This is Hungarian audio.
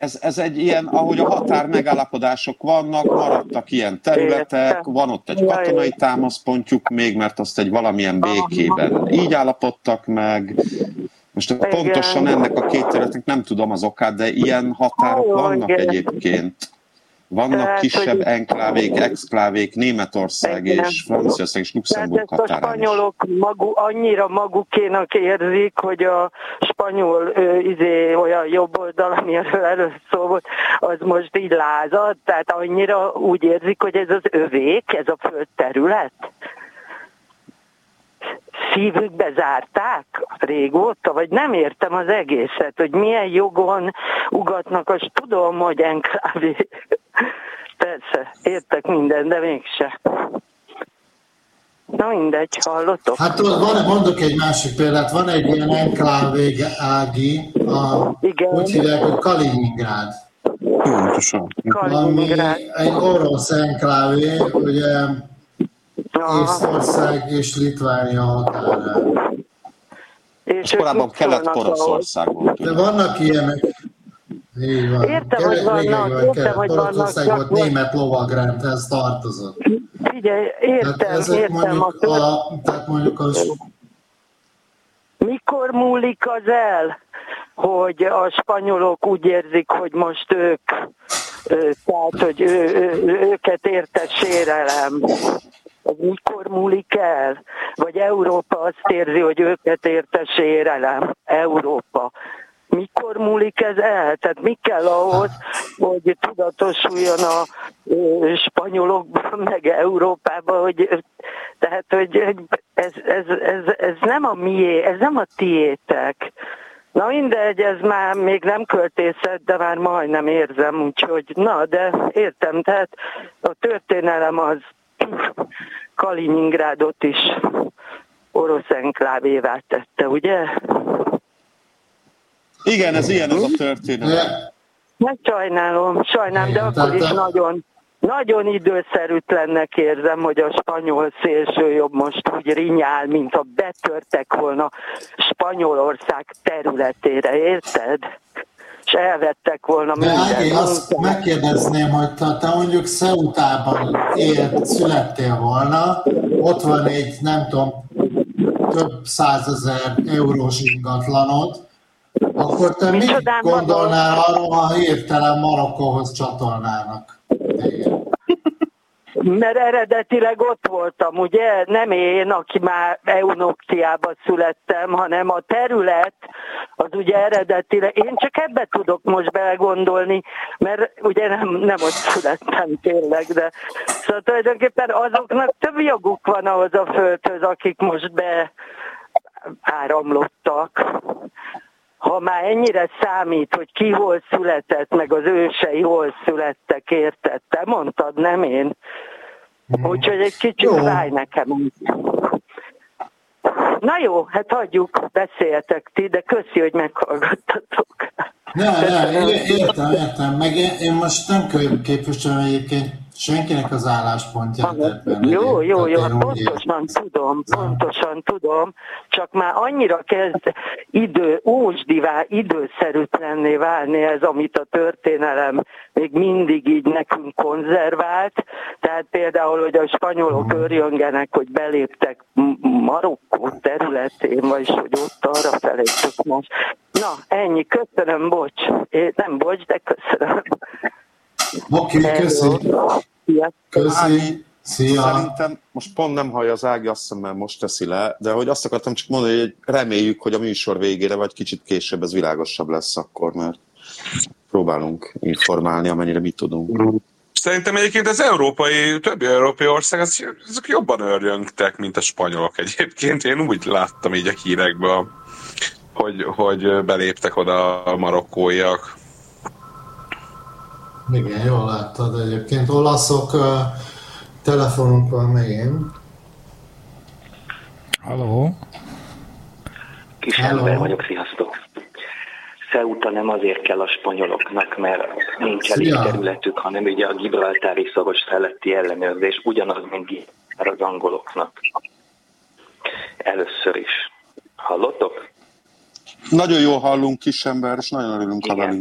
ez egy ilyen, ahogy a határ megállapodások vannak, maradtak ilyen területek, van ott egy katonai támaszpontjuk még, mert azt egy valamilyen békében így állapodtak meg. Most pontosan ennek a két területnek nem tudom az okát, de ilyen határok vannak egyébként. Vannak kisebb enklávék, exklávék, Németország és Franciaország és Luxemburg határán. A spanyolok annyira magukénak érzik, hogy a spanyol olyan jobb oldal, amiről először szó volt, az most így lázad, tehát annyira úgy érzik, hogy ez az övék, ez a földterület. Szívükbe zárták régóta, vagy nem értem az egészet, hogy milyen jogon ugatnak, azt tudom, hogy enklávé. Persze, értek minden, de mégse. Na mindegy, hallottok? Hát mondok egy másik példát, van egy ilyen enklávé ági, úgy hívják, hogy Kaliningrád. Pontosan. Ami egy orosz enklávé, ugye Észtország és Litvánia határán. És korábban Kelet-Poroszország volt. De vannak ilyenek. Így van. Értem, hogy vannak. Poroszország volt német lovagrendhez tartozott. Figyelj, értem. Tehát mondjuk az... Mikor múlik az el, hogy a spanyolok úgy érzik, hogy most tehát, hogy őket érte sérelem? Ez mikor múlik el? Vagy Európa azt érzi, hogy őket érte sérelem? Európa. Mikor múlik ez el? Tehát mi kell ahhoz, hogy tudatosuljon a spanyolokban, meg Európában, hogy tehát, hogy ez nem a mié, ez nem a tiétek. Na mindegy, ez már még nem költészet, de már majdnem érzem, úgyhogy na, de értem, tehát a történelem az Kaliningrádot is orosz enklávévá tette, ugye? Igen, ez ilyen az a történet. Hát sajnálom, de akkor is nagyon időszerűtlennek érzem, hogy a spanyol szélsőjobb most úgy rinyál, mint ha betörtek volna Spanyolország területére, érted? És elvettek volna mindent. Én azt megkérdezném, hogy te mondjuk Ceutában születtél volna, ott van egy, nem tudom, több 100 000 eurós ingatlanod, akkor te mit gondolnál arról, ha hirtelen Marokkóhoz csatolnának? Mert eredetileg ott voltam, ugye? Nem én, aki már Eunoktiában születtem, hanem a terület, az ugye eredetileg, én csak ebbe tudok most belegondolni, mert ugye nem ott születtem tényleg, de szóval tulajdonképpen azoknak több joguk van ahhoz a földhöz, akik most beáramlottak. Ha már ennyire számít, hogy ki hol született, meg az ősei hol születtek, érted? Te mondtad, nem én. Úgyhogy egy kicsit fáj nekem. Na jó, hát hagyjuk, beszéljetek ti, de köszi, hogy meghallgattatok. Értem. Meg én most nem képviselem egyébként senkinek az álláspontját. Jó, pontosan tudom, csak már annyira kezd időszerűtlenné válni ez, amit a történelem még mindig így nekünk konzervált. Tehát például, hogy a spanyolok örjöngenek, hogy beléptek Marokkó területén, vagyis hogy ott arra felé tök most. Na, ennyi, köszönöm, nem bocs, de köszönöm. Oké, köszi. Szia. Szerintem most pont nem hallja az Ági, azt hiszem, mert most teszi le, de hogy azt akartam csak mondani, hogy reméljük, hogy a műsor végére, vagy kicsit később ez világosabb lesz akkor, mert próbálunk informálni, amennyire mi tudunk. Szerintem egyébként az többi európai ország, azok jobban örjöngtek, mint a spanyolok egyébként. Én úgy láttam így a hírekből, hogy beléptek oda a marokkóiak. Igen, jól láttad egyébként. Olaszok, telefonunk van megint. Halló? Kis ember vagyok, sziasztok. Ceuta nem azért kell a spanyoloknak, mert nincs elég területük, hanem ugye a Gibraltári szoros feletti ellenőrzés ugyanaz, mint az angoloknak. Először is. Hallottok? Nagyon jól hallunk, kisember, és nagyon örülünk, ha velünk